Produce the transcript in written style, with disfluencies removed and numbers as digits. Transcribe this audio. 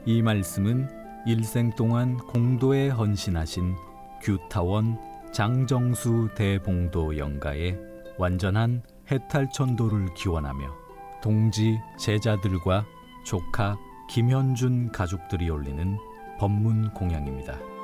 이 말씀은 일생 동안 공도에 헌신하신 규타원 장정수 대봉도 영가의 완전한 해탈천도를 기원하며 동지 제자들과 조카 김현준 가족들이 올리는 법문 공양입니다.